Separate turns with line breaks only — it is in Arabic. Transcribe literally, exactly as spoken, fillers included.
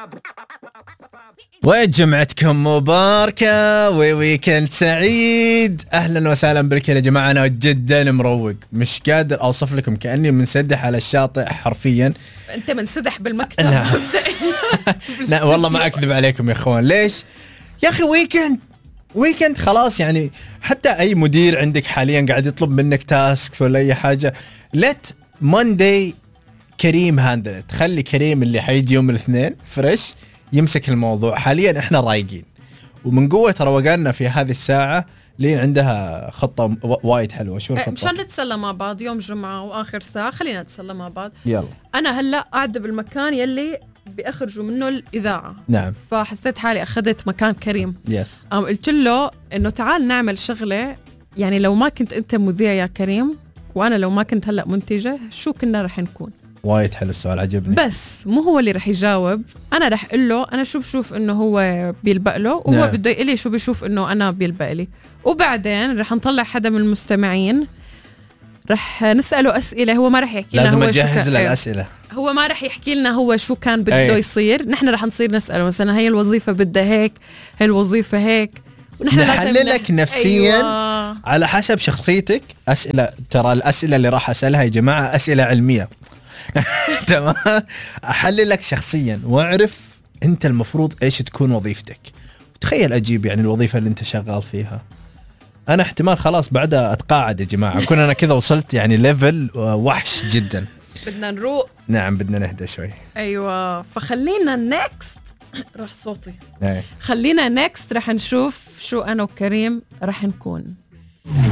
وجمعتكم مباركة وويكند سعيد. أهلا وسهلا بكم يا جماعة. أنا جدا مروق، مش قادر أوصف لكم، كأني منسدح على الشاطئ حرفيا.
أنت منسدح بالمكتب.
لا. لا والله ما أكذب عليكم يا أخوان. ليش يا أخي؟ ويكند ويكند خلاص، يعني حتى أي مدير عندك حاليا قاعد يطلب منك تاسك ولا أي حاجة، let Monday كريم هاندل. تخلي كريم اللي حيجي يوم الاثنين فريش يمسك الموضوع. حاليا احنا رايقين ومن قوة روقاننا في هذه الساعة. لين عندها خطة وايد حلوة. شو الخطة؟
مشان نتسلى مع بعض يوم جمعة وآخر ساعة، خلينا نتسلى مع بعض.
يلا.
أنا هلأ قاعدة بالمكان يلي بيخرجوا منه الإذاعة.
نعم.
فحسيت حالي أخذت مكان كريم.
يس.
قام قلت له إنه تعال نعمل شغلة، يعني لو ما كنت أنت مذيع يا كريم وأنا لو ما كنت هلأ منتجة، شو كنا رح نكون؟
وايد حلو السؤال، عجبني.
بس مو هو اللي رح يجاوب، أنا رح أقول له أنا شو بشوف إنه هو بيلبق له، وهو
نعم.
بده يقول لي شو بيشوف إنه أنا بيلبق لي. وبعدين رح نطلع حدا من المستمعين رح نسأله أسئلة. هو ما رح يحكي لنا،
لازم
هو
أجهز للأسئلة.
هو ما رح يحكي لنا هو شو كان بده
أي.
يصير. نحن رح نصير نسأله مثلا هي الوظيفة بدها هيك، هي الوظيفة هيك، ونحن
نحللك نفسيا.
أيوة.
على حسب شخصيتك. أسئلة، ترى الأسئلة اللي راح أسألها يا جماعة أسئلة علمية. تمام. أحللك شخصيا وأعرف أنت المفروض إيش تكون وظيفتك. تخيل أجيب يعني الوظيفة اللي أنت شغال فيها، أنا احتمال خلاص بعدها أتقاعد يا جماعة. أكون أنا كذا وصلت يعني ليفل وحش جدا.
بدنا نروق.
نعم بدنا نهدى شوي.
أيوة. فخلينا نيكست. راح صوتي.
أي.
خلينا نيكست رح نشوف شو أنا وكريم رح نكون.